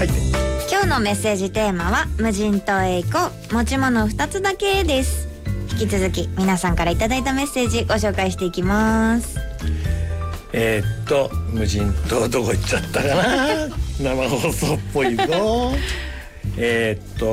書いて。 今日のメッセージテーマは無人島へ行こう、持ち物2つだけです。引き続き皆さんからいただいたメッセージご紹介していきます。 無人島どこ行っちゃったかな生放送っぽいぞ。